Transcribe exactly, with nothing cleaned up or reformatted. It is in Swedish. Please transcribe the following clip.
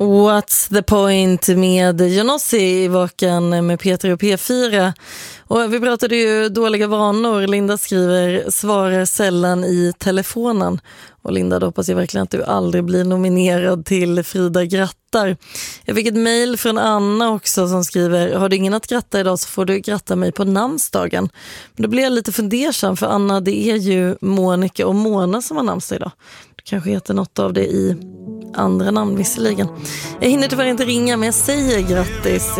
What's the point med Johnossi i Vaken med Peter och P fyra. Och vi pratade ju dåliga vanor. Linda skriver, svarar sällan i telefonen. Och Linda, då hoppas jag verkligen att du aldrig blir nominerad till Frida grattar. Jag fick ett mejl från Anna också som skriver, har du ingen att gratta idag så får du gratta mig på namnsdagen. Men då blir jag lite fundersam, för Anna, det är ju Monica och Mona som har namnsdag idag. Det kanske heter något av det i andra namn visserligen. Jag hinner tyvärr inte ringa, men jag säger grattis.